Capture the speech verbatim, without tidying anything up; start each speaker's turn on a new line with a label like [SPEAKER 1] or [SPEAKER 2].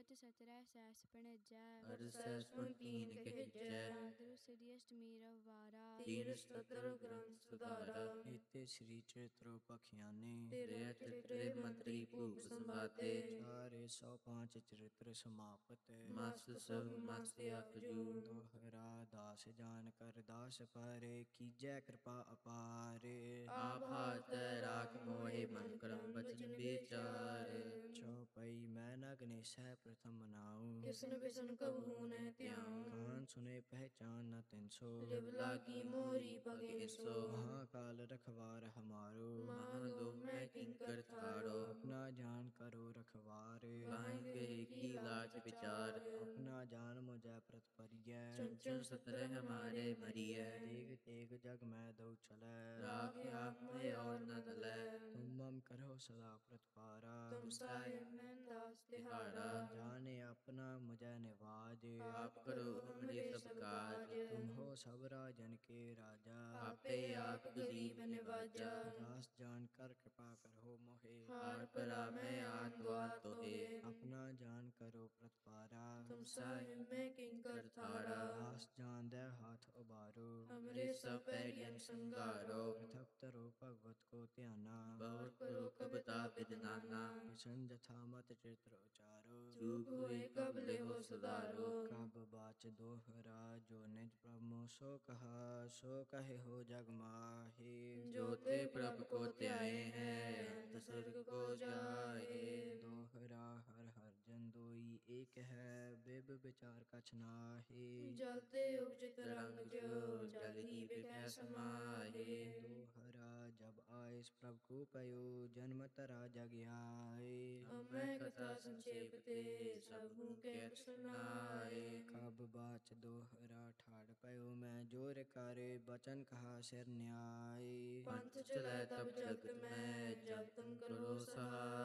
[SPEAKER 1] विच सतरै cess भणेजै।
[SPEAKER 2] हर cess गुण कीन कहजै।
[SPEAKER 1] नादरु सिद्धि अष्टमी रवारा।
[SPEAKER 2] तीन स्तोत्र ग्रंथ सुधारा।
[SPEAKER 3] नित्य श्री चरित्र पखियाने।
[SPEAKER 2] तेरे चरित्रे मंत्री भूप संवादे।
[SPEAKER 3] चारे सौ पाँच चरित्र समाप्त।
[SPEAKER 2] मस्त सब मस्त अखजू।
[SPEAKER 3] दोहरा दास जान कर दास पर कीजै कृपा अपार।
[SPEAKER 2] आप हाथ राख मोहे मन क्रम बचन विचार।
[SPEAKER 3] चौपई मैं न गणेशै प्रथम नाऊं।
[SPEAKER 2] किसन बिसन कबहू न त्याऊं।
[SPEAKER 3] कान सुने पहचान न तिन सो।
[SPEAKER 2] लिव लागी मोरी भगे सो।
[SPEAKER 3] महाकाल रखवार हमारो।
[SPEAKER 2] महालो मैं किंकर थारो।
[SPEAKER 3] अपना जान करो रखवार।
[SPEAKER 2] काहे कहे की लाज विचार।
[SPEAKER 3] अपना जान मुझे प्रतिपरिय।
[SPEAKER 2] चंचल सतरह हमारे मरिय।
[SPEAKER 3] तेग तेग जग मैं दो चलै।
[SPEAKER 2] राख आप मैं और न दलै।
[SPEAKER 3] तुम मम करो सदा प्रतिपारा।
[SPEAKER 2] तुम साहिब मैं दास तिहारा।
[SPEAKER 3] जाने अपना मुझे निवाज।
[SPEAKER 2] आप करो हमरे सब काज।
[SPEAKER 3] तुम हो सब राजन के राजा।
[SPEAKER 2] आपे आप गरीब निवाजा।
[SPEAKER 3] दास जान कर कृपा करो मोहे।
[SPEAKER 2] हार परा मैं आत्वा तोहे।
[SPEAKER 3] अपना जान करो प्रतिपारा।
[SPEAKER 2] तुम साहिब मैं किंकर थारा।
[SPEAKER 3] दास जान दे हाथ उबारो।
[SPEAKER 2] हमरे सब पैरियन संगारो।
[SPEAKER 3] पृथक तरो भगवत को ध्याना।
[SPEAKER 2] बहुत करो कबता विदनाना।
[SPEAKER 3] किशन जथा मत चित्र उचारो।
[SPEAKER 2] चूक हुए कब ले हो सुधारो।
[SPEAKER 3] कब बाच दोहरा जो निज प्रभु सो कहा। सो कहे हो जग माहे।
[SPEAKER 2] जो ते प्रभ को त्याए हैं अंत स्वर्ग को जाए।
[SPEAKER 3] दोहरा हर हर जन दोई एक है। बिब विचार कछ नाहे।
[SPEAKER 2] जलते उपजित रंग जो जल ही बिकै समाहे।
[SPEAKER 3] दोहरा जब आए प्रभु को पयो। जन्म तरा जग आए।
[SPEAKER 2] अब मैं कथा संक्षेप ते सब हूँ कह सुनाए।
[SPEAKER 3] कब बाच दोहरा ठाड़ पयो मैं जोर करे। बचन कहा सिर न्याय।
[SPEAKER 2] पंथ चलै तब जगत में जब तुम करो सहाय।